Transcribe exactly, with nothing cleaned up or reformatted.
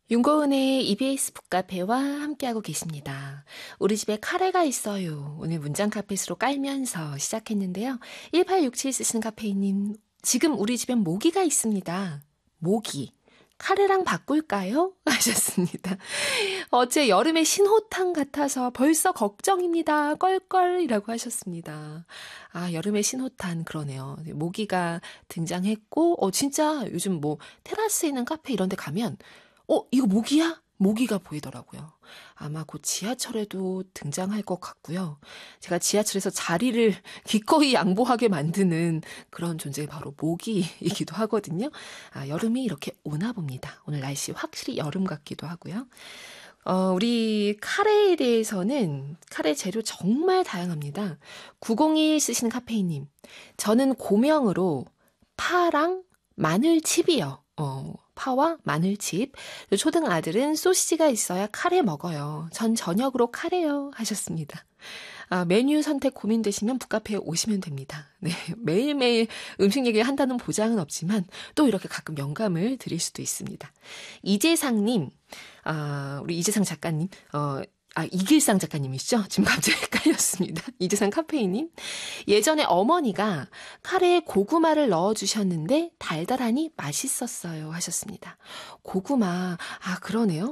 윤고은의 이비에스 북카페와 함께하고 계십니다. 우리 집에 카레가 있어요. 오늘 문장 카펫으로 깔면서 시작했는데요. 일팔육칠 쓰시는 카페이님, 지금 우리 집엔 모기가 있습니다. 모기. 카레랑 바꿀까요? 하셨습니다. 어제 여름의 신호탄 같아서 벌써 걱정입니다. 껄껄이라고 하셨습니다. 아, 여름의 신호탄 그러네요. 모기가 등장했고, 어, 진짜 요즘 뭐 테라스에 있는 카페 이런 데 가면 어, 이거 모기야? 모기가 보이더라고요. 아마 곧 지하철에도 등장할 것 같고요. 제가 지하철에서 자리를 기꺼이 양보하게 만드는 그런 존재가 바로 모기이기도 하거든요. 아, 여름이 이렇게 오나 봅니다. 오늘 날씨 확실히 여름 같기도 하고요. 어, 우리 카레에 대해서는 카레 재료 정말 다양합니다. 구공이일 쓰시는 카페이님. 저는 고명으로 파랑 마늘칩이요. 어, 파와 마늘칩. 초등 아들은 소시지가 있어야 카레 먹어요. 전 저녁으로 카레요. 하셨습니다. 아, 메뉴 선택 고민되시면 북카페에 오시면 됩니다. 네, 매일매일 음식 얘기 한다는 보장은 없지만 또 이렇게 가끔 영감을 드릴 수도 있습니다. 이재상님, 아, 우리 이재상 작가님, 어, 아, 이길상 작가님이시죠? 지금 갑자기 헷갈렸습니다. 이재상 카페이님. 예전에 어머니가 카레에 고구마를 넣어주셨는데 달달하니 맛있었어요 하셨습니다. 고구마, 아, 그러네요.